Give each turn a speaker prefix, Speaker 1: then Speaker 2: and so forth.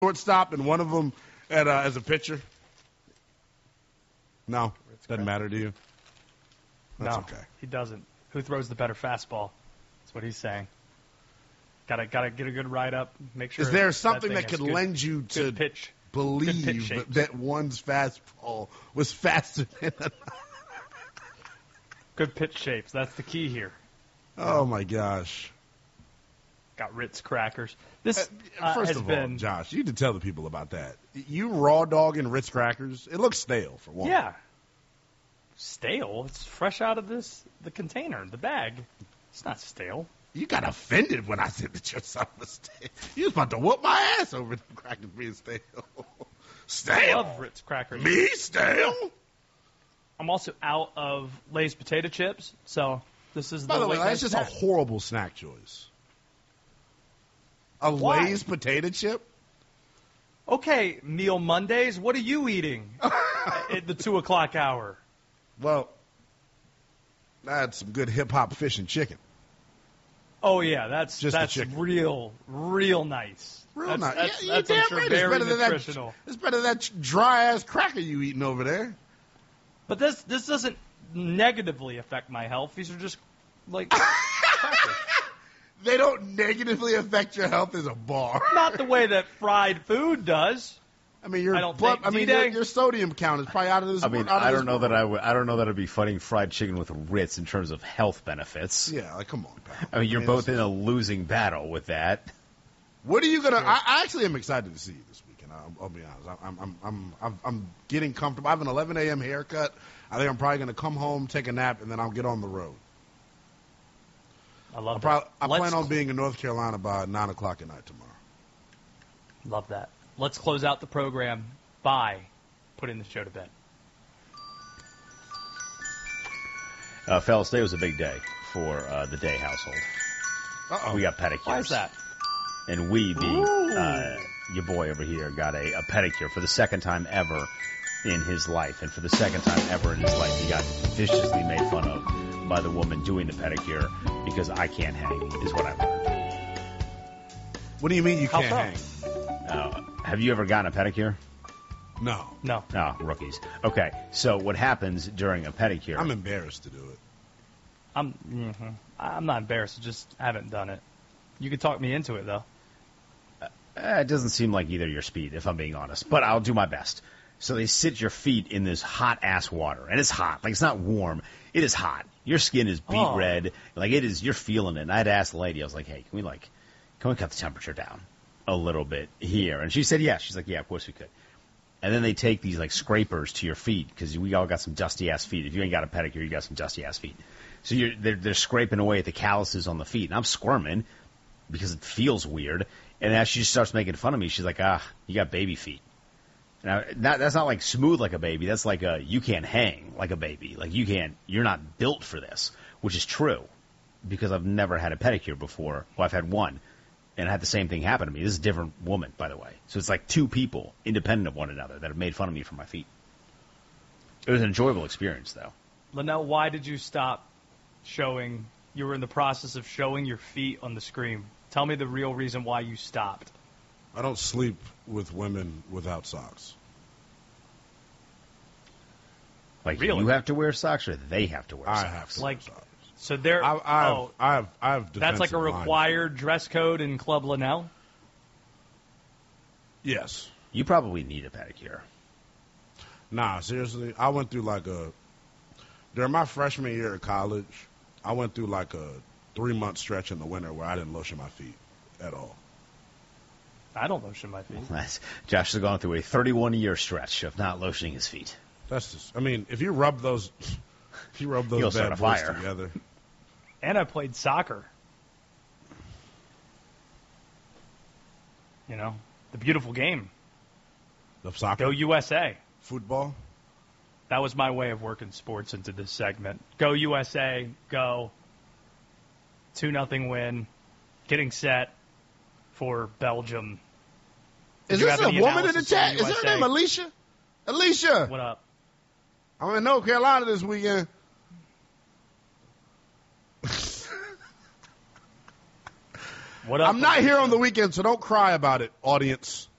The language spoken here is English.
Speaker 1: shortstop and one of them as a pitcher? No, doesn't matter to you. That's
Speaker 2: no,
Speaker 1: okay.
Speaker 2: He doesn't. Who throws the better fastball? That's what he's saying. Gotta get a good ride up. Make sure.
Speaker 1: Is there something that
Speaker 2: is
Speaker 1: could
Speaker 2: good,
Speaker 1: lend you to
Speaker 2: pitch.
Speaker 1: believe that one's fastball was faster than another?
Speaker 2: Good pitch shapes. That's the key here.
Speaker 1: Oh my gosh.
Speaker 2: Got Ritz crackers. This
Speaker 1: first of all, Josh, you need to tell the people about that. You raw dogging Ritz crackers. It looks stale for one.
Speaker 2: Yeah. Stale? It's fresh out of the container, the bag. It's not stale.
Speaker 1: You got offended when I said that your son was stale. You was about to whoop my ass over the crackers being stale. Stale?
Speaker 2: I love Ritz crackers.
Speaker 1: Me stale?
Speaker 2: I'm also out of Lay's potato chips, so this is
Speaker 1: By the way, that's just
Speaker 2: snack.
Speaker 1: a horrible snack choice. A
Speaker 2: Why?
Speaker 1: Lay's potato chip?
Speaker 2: Okay, Meal Mondays, what are you eating at the 2 o'clock hour?
Speaker 1: Well, I had some good hip-hop fish and chicken.
Speaker 2: Oh, yeah, that's real nice.
Speaker 1: Real nice.
Speaker 2: That's,
Speaker 1: Yeah,
Speaker 2: that's
Speaker 1: damn
Speaker 2: I'm sure,
Speaker 1: right.
Speaker 2: very
Speaker 1: It's
Speaker 2: nutritional.
Speaker 1: better than that dry-ass cracker you eating over there.
Speaker 2: But this doesn't negatively affect my health. These are just, like, crackers.
Speaker 1: They don't negatively affect your health as a bar.
Speaker 2: Not the way that fried food does.
Speaker 1: I mean, your sodium count is probably out of this.
Speaker 3: I mean, I don't know that I'd be fighting fried chicken with Ritz in terms of health benefits.
Speaker 1: Yeah, like come on, pal.
Speaker 3: I mean, you're both in a losing battle with that.
Speaker 1: What are you gonna? I actually am excited to see you this weekend. I'll be honest. I'm getting comfortable. I have an 11 a.m. haircut. I think I'm probably gonna come home, take a nap, and then I'll get on the road.
Speaker 2: I love that.
Speaker 1: I plan on being in North Carolina by 9 o'clock at night tomorrow.
Speaker 2: Love that. Let's close out the program by putting the show to bed.
Speaker 3: Fellas, today was a big day for the Day household.
Speaker 1: Uh-oh.
Speaker 3: We got pedicures.
Speaker 2: Why is that?
Speaker 3: And we, being your boy over here, got a pedicure for the second time ever in his life. And for the second time ever in his life, he got viciously made fun of by the woman doing the pedicure because I can't hang, is what I've learned.
Speaker 1: What do you mean you
Speaker 2: How
Speaker 1: can't
Speaker 2: so?
Speaker 1: hang?
Speaker 3: Have you ever gotten a pedicure?
Speaker 1: No.
Speaker 2: No.
Speaker 3: No, rookies. Okay, so what happens during a pedicure?
Speaker 1: I'm embarrassed to do it.
Speaker 2: I'm not embarrassed. I just haven't done it. You could talk me into it, though.
Speaker 3: It doesn't seem like either your speed, if I'm being honest, but I'll do my best. So they sit your feet in this hot-ass water, and it's hot. Like, it's not warm. It is hot. Your skin is beet red. Like, it is, you're feeling it. And I'd asked the lady, I was like, hey, can we cut the temperature down a little bit here? And she said, yes. She's like, yeah, of course we could. And then they take these, like, scrapers to your feet, because we all got some dusty-ass feet. If you ain't got a pedicure, you got some dusty-ass feet. So they're scraping away at the calluses on the feet. And I'm squirming because it feels weird. And as she starts making fun of me, she's like, you got baby feet. Now, that's not like smooth like a baby. That's like you can't hang like a baby. Like you're not built for this, which is true because I've never had a pedicure before. Well, I've had one, and I had the same thing happen to me. This is a different woman, by the way. So it's like two people independent of one another that have made fun of me for my feet. It was an enjoyable experience, though.
Speaker 2: Linnell, why did you stop showing? You were in the process of showing your feet on the screen. Tell me the real reason why you stopped.
Speaker 1: I don't sleep with women without socks.
Speaker 3: Like
Speaker 2: really?
Speaker 3: You have to wear socks, or they have to wear socks?
Speaker 1: I have to wear socks.
Speaker 2: So there.
Speaker 1: I have.
Speaker 2: That's like a required dress code in Club Linnell.
Speaker 1: Yes.
Speaker 3: You probably need a pedicure.
Speaker 1: Nah, seriously. I went through during my freshman year of college, I went through like a 3-month stretch in the winter where I didn't lotion my feet at all.
Speaker 2: I don't lotion my feet.
Speaker 3: Josh has gone through a 31-year stretch of not lotioning his feet.
Speaker 1: That's just. I mean, if you rub those bad boys together.
Speaker 2: And I played soccer. You know, the beautiful game.
Speaker 1: The soccer.
Speaker 2: Go USA.
Speaker 1: Football.
Speaker 2: That was my way of working sports into this segment. Go USA. Go. 2-0 win. Getting set for Belgium.
Speaker 1: Is this a woman in the chat? Is her name Alicia? Alicia.
Speaker 2: What up?
Speaker 1: I'm in North Carolina this weekend.
Speaker 2: What up?
Speaker 1: I'm not here on the weekend, so don't cry about it, audience.